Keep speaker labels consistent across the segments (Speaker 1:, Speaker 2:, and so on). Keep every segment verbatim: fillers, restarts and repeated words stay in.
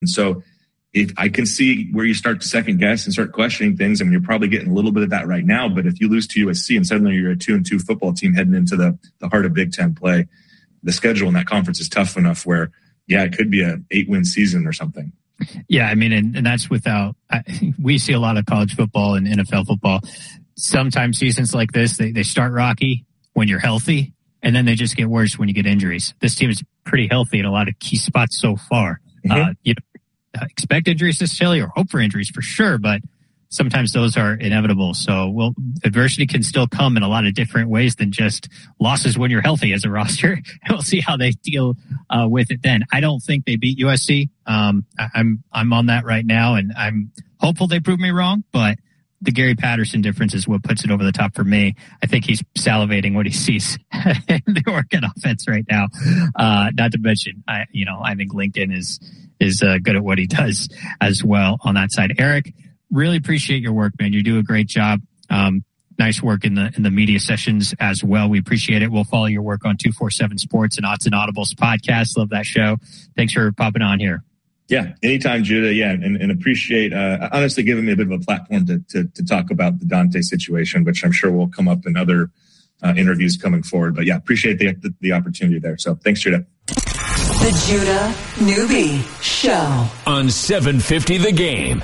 Speaker 1: And so if I can see where you start to second guess and start questioning things. I mean, you're probably getting a little bit of that right now, but if you lose to U S C and suddenly you're a two and two football team heading into the, the heart of Big Ten play, the schedule in that conference is tough enough where, yeah, it could be a eight win season or something.
Speaker 2: Yeah. I mean, and, and that's without, I, we see a lot of college football and N F L football. Sometimes seasons like this, they, they start rocky when you're healthy, and then they just get worse when you get injuries. This team is pretty healthy in a lot of key spots so far. Mm-hmm. Uh, you know, expect injuries necessarily or hope for injuries for sure, but sometimes those are inevitable. So, well, adversity can still come in a lot of different ways than just losses when you're healthy as a roster. And we'll see how they deal uh, with it then. I don't think they beat U S C. Um, I, I'm I'm on that right now, and I'm hopeful they prove me wrong, but the Gary Patterson difference is what puts it over the top for me. I think he's salivating what he sees in the Oregon offense right now. Uh, not to mention, I, you know, I think Lincoln is, is uh, good at what he does as well on that side. Eric, really appreciate your work, man. You do a great job. Um, nice work in the, in the media sessions as well. We appreciate it. We'll follow your work on two forty-seven Sports and Odds and Audibles podcast. Love that show. Thanks for popping on here.
Speaker 1: Yeah, anytime, Judah. Yeah, and, and appreciate, uh, honestly, giving me a bit of a platform to, to, to talk about the Dante situation, which I'm sure will come up in other uh, interviews coming forward. But yeah, appreciate the, the the opportunity there. So thanks, Judah.
Speaker 3: The Judah Newby Show
Speaker 4: on seven fifty The Game.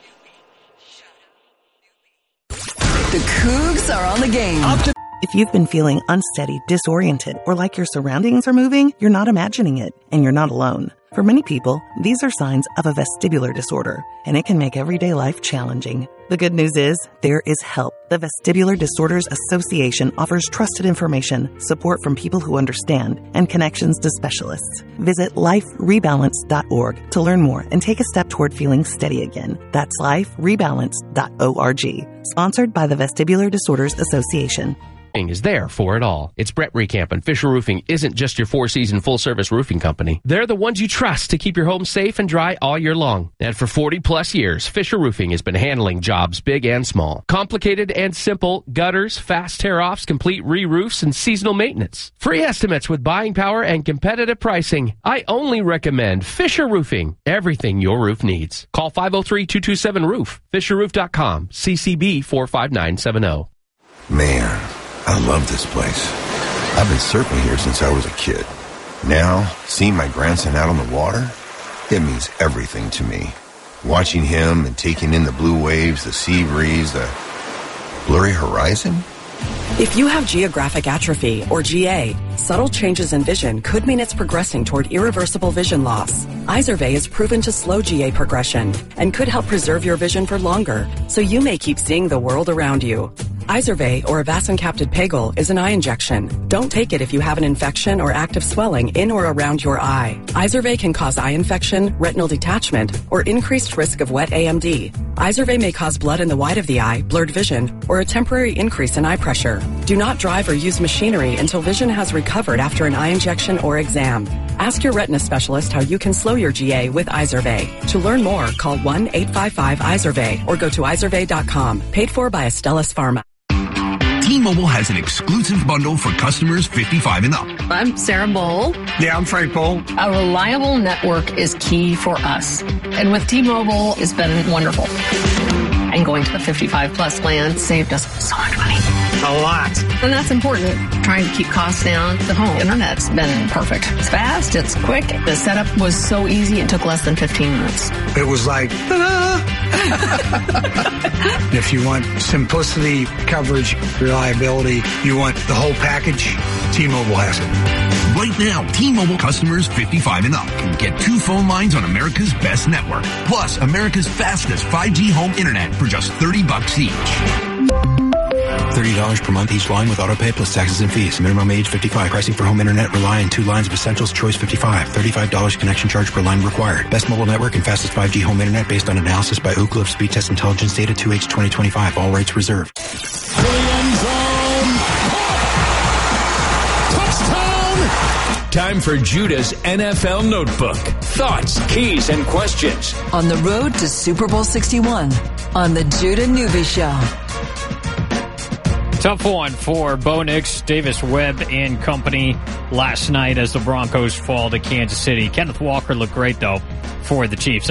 Speaker 3: The Cougs are on the game.
Speaker 5: If you've been feeling unsteady, disoriented, or like your surroundings are moving, you're not imagining it, and you're not alone. For many people, these are signs of a vestibular disorder, and it can make everyday life challenging. The good news is, there is help. The Vestibular Disorders Association offers trusted information, support from people who understand, and connections to specialists. Visit life rebalance dot org to learn more and take a step toward feeling steady again. That's life rebalance dot org. Sponsored by the Vestibular Disorders Association.
Speaker 6: Is there for it all. It's Brett Recamp, and Fisher Roofing isn't just your four-season full-service roofing company. They're the ones you trust to keep your home safe and dry all year long. And for forty-plus years, Fisher Roofing has been handling jobs big and small. Complicated and simple gutters, fast tear-offs, complete re-roofs, and seasonal maintenance. Free estimates with buying power and competitive pricing. I only recommend Fisher Roofing. Everything your roof needs. Call five oh three, two two seven, roof. fisher roof dot com. C C B four five nine seven zero.
Speaker 7: Man, I love this place. I've been surfing here since I was a kid. Now, seeing my grandson out on the water, it means everything to me. Watching him and taking in the blue waves, the sea breeze, the blurry horizon.
Speaker 8: If you have geographic atrophy, or G A, subtle changes in vision could mean it's progressing toward irreversible vision loss. Izervay is proven to slow G A progression and could help preserve your vision for longer, so you may keep seeing the world around you. Izervay, or avacincaptad pegol, is an eye injection. Don't take it if you have an infection or active swelling in or around your eye. Izervay can cause eye infection, retinal detachment, or increased risk of wet A M D. Izervay may cause blood in the white of the eye, blurred vision, or a temporary increase in eye pressure. Do not drive or use machinery until vision has recovered after an eye injection or exam. Ask your retina specialist how you can slow your G A with Izervay. To learn more, call one eight five five Izervay or go to izervay dot com. Paid for by Astellas Pharma.
Speaker 9: T-Mobile has an exclusive bundle for customers fifty-five and up.
Speaker 10: I'm Sarah Bowl.
Speaker 9: Yeah, I'm Frank Bowl.
Speaker 10: A reliable network is key for us. And with T-Mobile, it's been wonderful. And going to the fifty-five plus plan saved us so much money.
Speaker 9: A lot.
Speaker 10: And that's important. Trying to keep costs down. The home internet's been perfect. It's fast. It's quick. The setup was so easy. It took less than fifteen minutes.
Speaker 9: It was like, ta-da! If you want simplicity, coverage, reliability, you want the whole package, T-Mobile has it. Right now, T-Mobile customers fifty-five and up can get two phone lines on America's best network, plus America's fastest five G home internet for just thirty bucks each.
Speaker 11: thirty dollars per month each line with autopay plus taxes and fees. Minimum age fifty-five. Pricing for home internet rely on two lines of Essentials Choice fifty-five. thirty-five dollars connection charge per line required. Best mobile network and fastest five G home internet based on analysis by Ookla of Speed Test Intelligence data two H twenty twenty-five. All rights reserved.
Speaker 4: Time for Judah's N F L Notebook. Thoughts, keys, and questions.
Speaker 3: On the road to Super Bowl sixty-one on the Judah Newby Show.
Speaker 2: Tough one for Bo Nix, Davis Webb, and company last night as the Broncos fall to Kansas City. Kenneth Walker looked great, though, for the Chiefs.